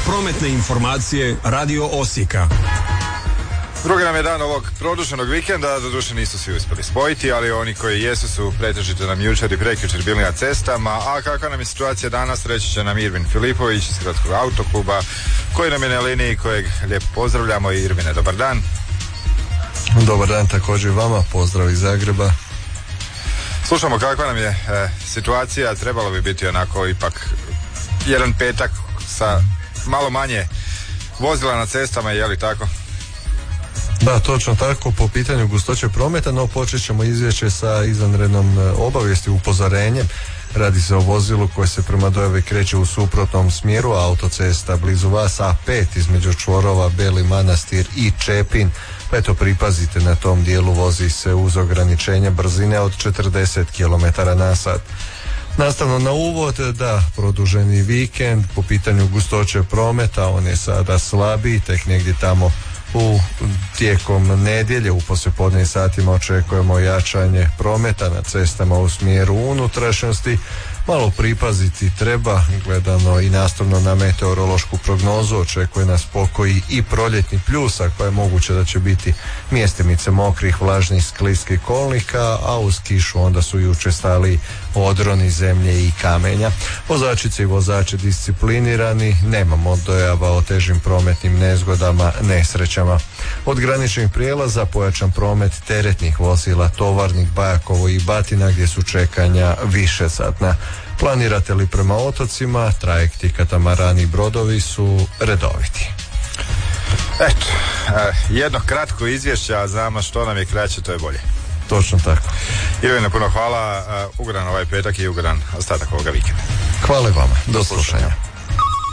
Prometne informacije Radio Osijeka. Drugi nam je dan ovog produženog vikenda, doduše nisu svi uspjeli spojiti, ali oni koji jesu su pretežito nam jučer i prekjučer bili na cestama, a kakva nam je situacija danas reći će nam Irvin Filipović iz Hrvatskog autokluba, koji nam je na liniji, kojeg lijepo pozdravljamo. I Irvine, dobar dan. Dobar dan također vama, pozdrav iz Zagreba. Slušamo kakva nam je situacija, trebalo bi biti onako ipak jedan petak sa malo manje vozila na cestama, je li tako? Da, točno tako, po pitanju gustoće prometa, no počet ćemo izvješće sa izvanrednom obavijesti, upozorenjem. Radi se o vozilu koje se prema dojavi kreće u suprotnom smjeru, autocesta blizu vas A5 između čvorova Beli Manastir i Čepin. Pa eto, pripazite, na tom dijelu vozi se uz ograničenje brzine od 40 km/h. Nastavno na uvod, da, produženi vikend po pitanju gustoće prometa, on je sada slabiji, tek negdje tamo tijekom nedjelje u poslijepodnevnim satima očekujemo jačanje prometa na cestama u smjeru unutrašnjosti. Malo pripaziti treba, gledano i nastavno na meteorološku prognozu, očekuje nas pokoji i proljetni pljusak, pa je moguće da će biti mjestimice mokrih, vlažnih, skliskih kolnika, a uz kišu onda su i učestali odroni zemlje i kamenja. Vozačice i vozači disciplinirani, nemamo dojava o težim prometnim nezgodama, nesrećama. Od graničnih prijelaza pojačan promet teretnih vozila, tovarnih, Bajakovo i Batina, gdje su čekanja višesatna. Planirate li prema otocima, trajekti, katamarani, brodovi su redoviti. Eto, jedno kratko izvješće, a znamo što nam je kraće, to je bolje. Točno tako. Irvine, puno hvala, ugodan ovaj petak i ugodan ostatak ovoga vikenda. Hvala vama, do slušanja.